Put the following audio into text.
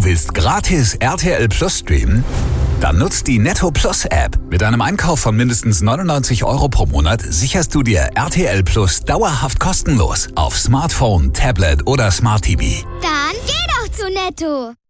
willst gratis RTL Plus streamen? Dann nutzt die Netto Plus App. Mit einem Einkauf von mindestens 99 € pro Monat sicherst du dir RTL Plus dauerhaft kostenlos auf Smartphone, Tablet oder Smart TV. Dann geh doch zu Netto.